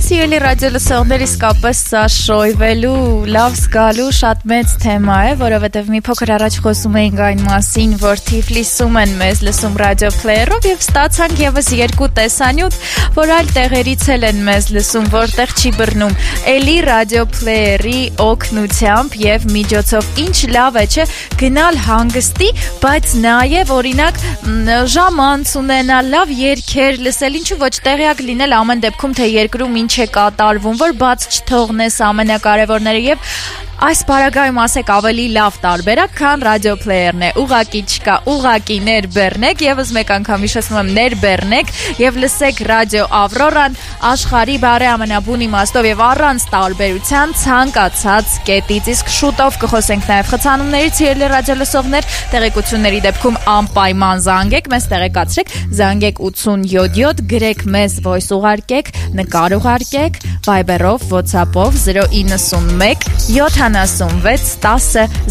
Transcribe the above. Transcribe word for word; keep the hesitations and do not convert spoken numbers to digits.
Սիրելի ռադիո լսողներ, իսկապես սա շոյվելու, լավ զգալու շատ մեծ թեմա է, որովհետև մի փոքր առաջ խոսում էինք այն մասին, որ Թիֆլիսում են մեզ լսում ռադիո փլեյերով եւ ստացանք եւս երկու տեսանյութ, որ այլ տեղերից էլ են մեզ լսում, որտեղ չի բռնում էլի ռադիո փլեյերի օգնությամբ եւ միջոցով։ Ինչ լավ է, չէ՞, գնալ հանգստի, բայց նաեւ օրինակ ժամանց ունենալ, լավ երգեր լսել, ինչու ոչ տեղյակ լինել ամեն դեպքում, թե երկրում ինչ է կատարվում, որ բաց չթողնես ամենակարևորները եւ այս բարագայում ասեք ավելի լավ տարբերակ, քան ռադիո փլեյերն է։ Ուղակի չկա, ուղակի ներբեռնեք, եւս մեկ անգամ հիշեցնում եմ, ներբեռնեք եւ լսեք ռադիո Ավրորան աշխարհի բարի ամենաբուն իմաստով եւ առանց տարբերության ցանկացած կետից։ Իսկ շուտով կխոսենք նաեւ խցանումներից, սիրելի ռադիո լսողներ, տեղեկությունների դեպքում անպայման զանգեք, մեզ տեղեկացրեք, զանգեք ութ յոթ յոթ, գրեք մեզ voice ուղարկեք, նկար ուղարկեք, Viber-ով, WhatsApp-ով զրո իննսուն մեկ յոթանասունվեց տասը